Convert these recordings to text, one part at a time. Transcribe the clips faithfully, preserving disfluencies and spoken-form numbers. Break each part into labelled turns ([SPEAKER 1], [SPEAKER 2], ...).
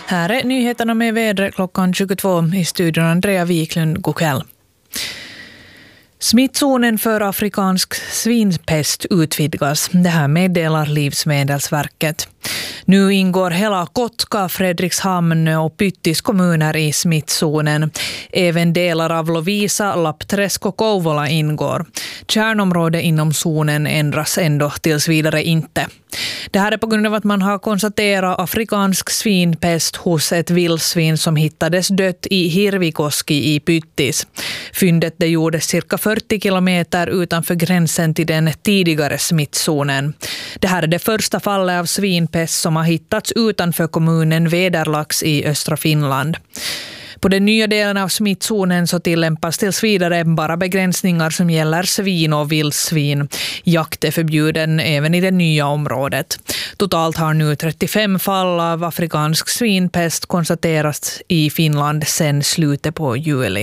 [SPEAKER 1] Här är nyheterna med vädret klockan tjugotvå i studion. Andrea Wiklund, god kväll. Smittzonen för afrikansk svinpest utvidgas. Det här meddelar Livsmedelsverket. Nu ingår hela Kotka, Fredrikshamn och Pyttis kommuner i smittzonen. Även delar av Lovisa, Lappträsk och Kouvola ingår. Kärnområdet inom zonen ändras ändå tills vidare inte. Det här är på grund av att man har konstaterat afrikansk svinpest hos ett vildsvin som hittades dött i Hirvikoski i Pyttis. Fyndet det gjordes cirka fyrtio kilometer utanför gränsen till den tidigare smittzonen. Det här är det första fallet av svinpest som har hittats utanför kommunen Vederlax i östra Finland. På den nya delen av smittzonen så tillämpas tills vidare bara begränsningar som gäller svin och vildsvin. Jakt är förbjuden även i det nya området. Totalt har nu trettiofem fall av afrikansk svinpest konstaterats i Finland sedan slutet på juli.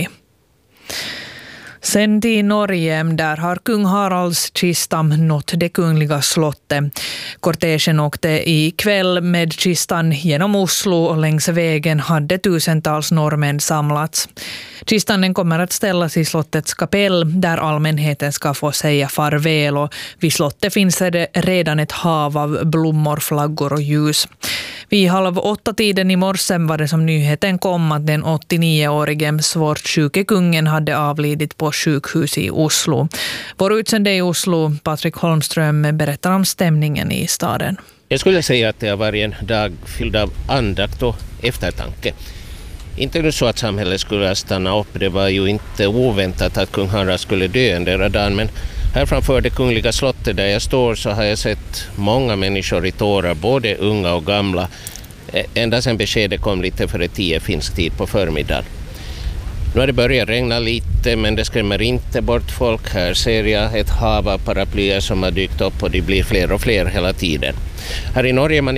[SPEAKER 1] Sen till Norge, där har kung Haralds kistam nått det kungliga slottet. Kortegen åkte i kväll med kistan genom Oslo och längs vägen hade tusentals norrmän samlats. Kistan kommer att ställas i slottets kapell där allmänheten ska få säga farväl, och vid slottet finns det redan ett hav av blommor, flaggor och ljus. Vid halv åtta tiden i morse var det som nyheten kom att den åttionioårige svårt sjuke kungen hade avlidit på sjukhus i Oslo. Vår utsände i Oslo, Patrik Holmström, berättar om stämningen i staden.
[SPEAKER 2] Jag skulle säga att det har varit en dag fylld av andakt och eftertanke. Inte nu så att samhället skulle stanna upp, det var ju inte oväntat att kung Harald skulle dö en dagen, men här framför det kungliga slottet där jag står så har jag sett många människor i tårar, både unga och gamla, ända sedan beskedet kom lite före tio finsk tid på förmiddagen. Nu har det börjat regna lite, men det skrämmer inte bort folk. Här ser jag ett hav av paraplyer som har dykt upp och det blir fler och fler hela tiden. Här i Norge man